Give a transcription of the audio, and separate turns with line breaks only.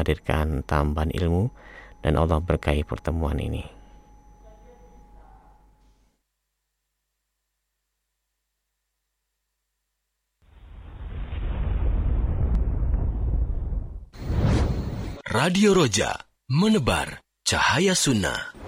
menghadirkan tambahan ilmu, dan Allah berkahi pertemuan ini.
Radio Roja, menebar cahaya sunnah.